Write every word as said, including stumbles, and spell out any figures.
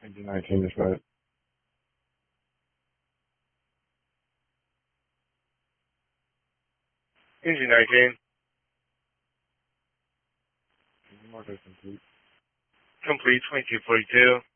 Engine nineteen is right. Engine nineteen. Marker complete. Complete, twenty-two forty-two.